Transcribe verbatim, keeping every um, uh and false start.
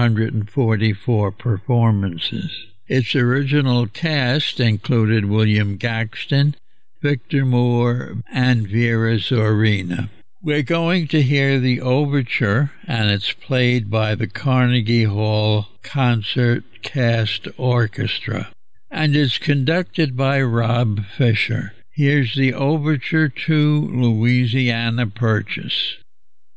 hundred forty-four performances. Its original cast included William Gaxton, Victor Moore, and Vera Zorina. We're going to hear the overture, and it's played by the Carnegie Hall Concert Cast Orchestra, and is conducted by Rob Fisher. Here's the overture to Louisiana Purchase.